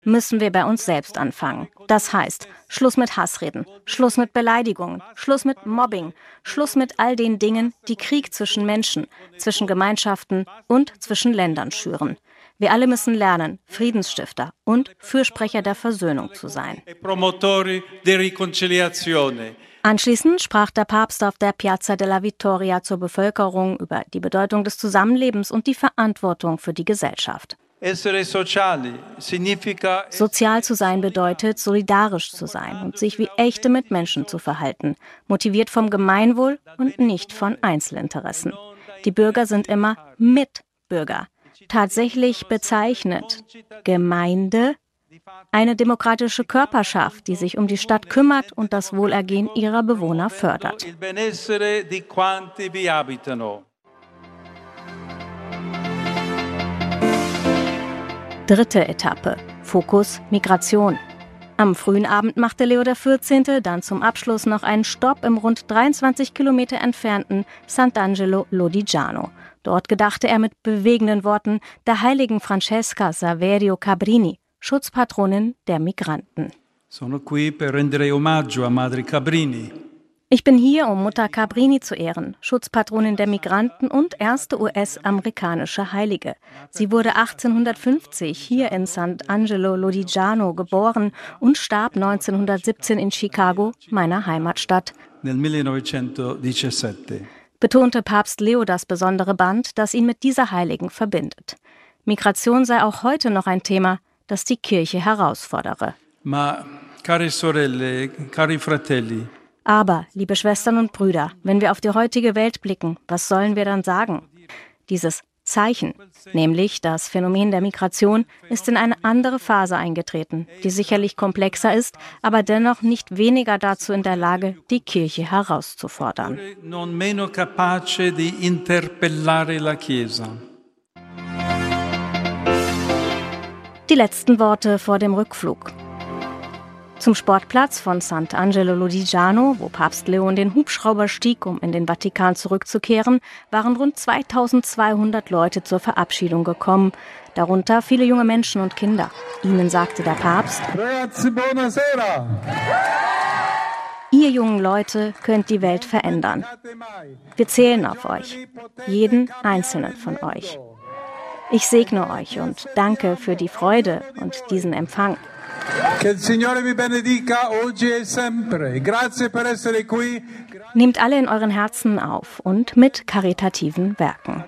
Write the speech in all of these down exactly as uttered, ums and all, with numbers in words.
müssen wir bei uns selbst anfangen. Das heißt, Schluss mit Hassreden, Schluss mit Beleidigungen, Schluss mit Mobbing, Schluss mit all den Dingen, die Krieg zwischen Menschen, zwischen Gemeinschaften und zwischen Ländern schüren. Wir alle müssen lernen, Friedensstifter und Fürsprecher der Versöhnung zu sein. Anschließend sprach der Papst auf der Piazza della Vittoria zur Bevölkerung über die Bedeutung des Zusammenlebens und die Verantwortung für die Gesellschaft. Sozial zu sein bedeutet, solidarisch zu sein und sich wie echte Mitmenschen zu verhalten, motiviert vom Gemeinwohl und nicht von Einzelinteressen. Die Bürger sind immer Mitbürger. Tatsächlich bezeichnet Gemeinde eine demokratische Körperschaft, die sich um die Stadt kümmert und das Wohlergehen ihrer Bewohner fördert. Dritte Etappe. Fokus Migration. Am frühen Abend machte Leo der vierzehnte dann zum Abschluss noch einen Stopp im rund dreiundzwanzig Kilometer entfernten Sant'Angelo Lodigiano. Dort gedachte er mit bewegenden Worten der heiligen Francesca Saverio Cabrini, Schutzpatronin der Migranten. Sono qui per rendere omaggio a Madre Cabrini. Ich bin hier, um Mutter Cabrini zu ehren, Schutzpatronin der Migranten und erste U S-amerikanische Heilige. Sie wurde achtzehnhundertfünfzig hier in Sant'Angelo Lodigiano geboren und starb neunzehnhundertsiebzehn in Chicago, meiner Heimatstadt. Nel millenovecentodiciassette. Betonte Papst Leo das besondere Band, das ihn mit dieser Heiligen verbindet. Migration sei auch heute noch ein Thema, das die Kirche herausfordere. Ma, care sorelle, cari fratelli. Aber, liebe Schwestern und Brüder, wenn wir auf die heutige Welt blicken, was sollen wir dann sagen? Dieses Zeichen, nämlich das Phänomen der Migration, ist in eine andere Phase eingetreten, die sicherlich komplexer ist, aber dennoch nicht weniger dazu in der Lage, die Kirche herauszufordern. Non meno capace di interpellare la Chiesa. Die letzten Worte vor dem Rückflug. Zum Sportplatz von Sant'Angelo Lodigiano, wo Papst Leo in den Hubschrauber stieg, um in den Vatikan zurückzukehren, waren rund zweitausendzweihundert Leute zur Verabschiedung gekommen, darunter viele junge Menschen und Kinder. Ihnen sagte der Papst: Ragazzi, buonasera! Ihr jungen Leute könnt die Welt verändern. Wir zählen auf euch, jeden einzelnen von euch. Ich segne euch und danke für die Freude und diesen Empfang. Nehmt alle in euren Herzen auf und mit karitativen Werken.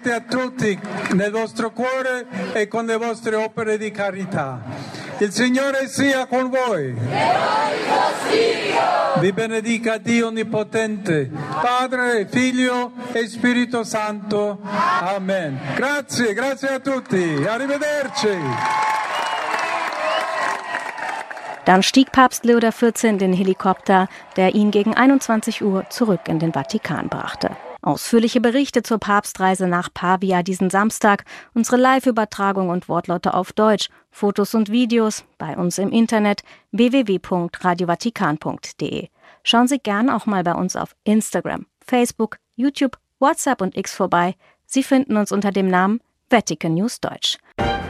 Il Signore sia con voi. Vi benedica Dio Onnipotente, Padre, Figlio e Spirito Santo. Amen. Grazie, grazie a tutti. Arrivederci. Dann stieg Papst Leo der vierzehnte in den Helikopter, der ihn gegen einundzwanzig Uhr zurück in den Vatikan brachte. Ausführliche Berichte zur Papstreise nach Pavia diesen Samstag, unsere Live-Übertragung und Wortlaute auf Deutsch, Fotos und Videos bei uns im Internet w w w punkt radio vatikan punkt d e. Schauen Sie gern auch mal bei uns auf Instagram, Facebook, YouTube, WhatsApp und X vorbei. Sie finden uns unter dem Namen Vatican News Deutsch.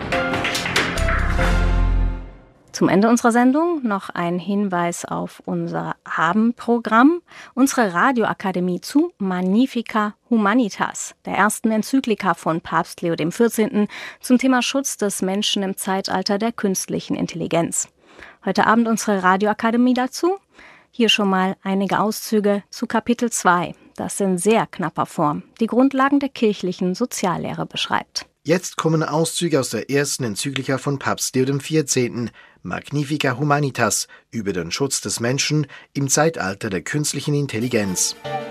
Zum Ende unserer Sendung noch ein Hinweis auf unser Abendprogramm. Unsere Radioakademie zu Magnificat Humanitas, der ersten Enzyklika von Papst Leo der vierzehnte zum Thema Schutz des Menschen im Zeitalter der künstlichen Intelligenz. Heute Abend unsere Radioakademie dazu. Hier schon mal einige Auszüge zu Kapitel zwei, das in sehr knapper Form die Grundlagen der kirchlichen Soziallehre beschreibt. Jetzt kommen Auszüge aus der ersten Enzyklika von Papst Leo der vierzehnte, Magnificat Humanitas, über den Schutz des Menschen im Zeitalter der künstlichen Intelligenz.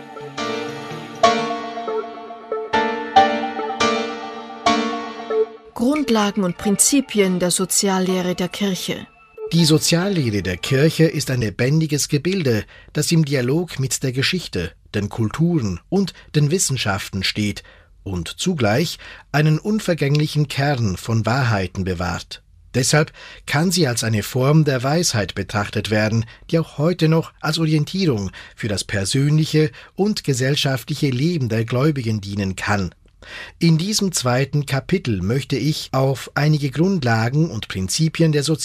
Grundlagen und Prinzipien der Soziallehre der Kirche. Die Soziallehre der Kirche ist ein lebendiges Gebilde, das im Dialog mit der Geschichte, den Kulturen und den Wissenschaften steht und zugleich einen unvergänglichen Kern von Wahrheiten bewahrt. Deshalb kann sie als eine Form der Weisheit betrachtet werden, die auch heute noch als Orientierung für das persönliche und gesellschaftliche Leben der Gläubigen dienen kann. In diesem zweiten Kapitel möchte ich auf einige Grundlagen und Prinzipien der